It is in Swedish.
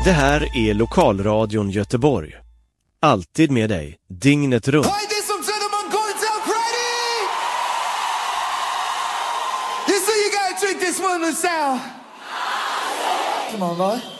Det här är Lokalradion Göteborg. Alltid med dig, dygnet runt. Ladies and gentlemen, going down ready! You see you gotta drink this one in the sound. Come on, boy.